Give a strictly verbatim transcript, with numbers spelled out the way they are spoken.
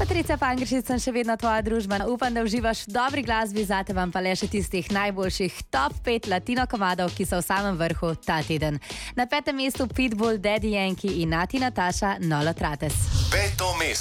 Patricia Pangršič sem še vedno tvoja družba. Upam, da uživaš v dobri glasbi, zate vam pa le še tistih najboljših top pet latino komadov, ki so v samem vrhu ta teden. Na petem mestu Pitbull, Daddy Yankee in Nati Natasha, Nolo Trates. Peto mesto.